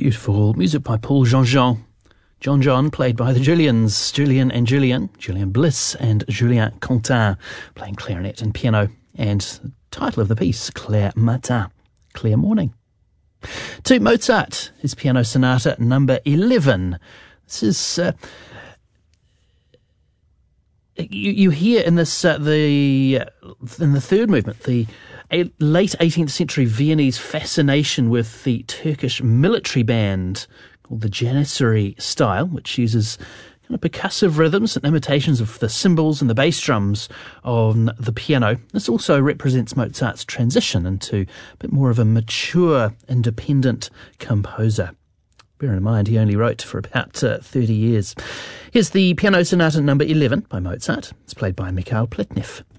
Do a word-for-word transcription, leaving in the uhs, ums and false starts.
Beautiful music by Paul Jean-Jean. John John, played by the Julians, Julian and Julian, Julian Bliss and Julien Quentin, playing clarinet and piano. And the title of the piece, Clair Matin, Clear Morning. To Mozart, his Piano Sonata number eleven. This is... Uh, you, you hear in this uh, the in the third movement the late eighteenth century Viennese fascination with the Turkish military band called the Janissary style, which uses kind of percussive rhythms and imitations of the cymbals and the bass drums on the piano. This also represents Mozart's transition into a bit more of a mature, independent composer. Bear in mind, he only wrote for about uh, thirty years. Here's the Piano Sonata number eleven by Mozart. It's played by Mikhail Pletnev.